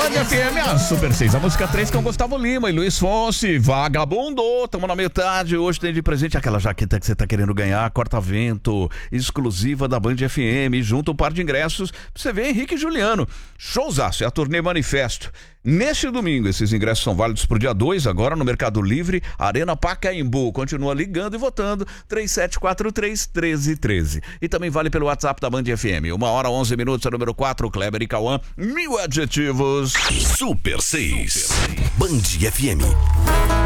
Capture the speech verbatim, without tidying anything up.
Band F M, a Super seis, a música três com Gustavo Lima e Luiz Fonsi, Vagabundo, tamo na metade, hoje tem de presente aquela jaqueta que você tá querendo ganhar, corta-vento, exclusiva da Band F M, junto um par de ingressos, pra você ver Henrique e Juliano, showzaço, é a turnê Manifesto. Neste domingo, esses ingressos são válidos pro dia dois, agora no Mercado Livre, Arena Pacaembu. Continua ligando e votando, três sete quatro três, um três um três. E também vale pelo WhatsApp da Band F M. Uma hora, onze minutos, é número quatro, Kleber e Cauã, mil adjetivos. Super seis, Band F M.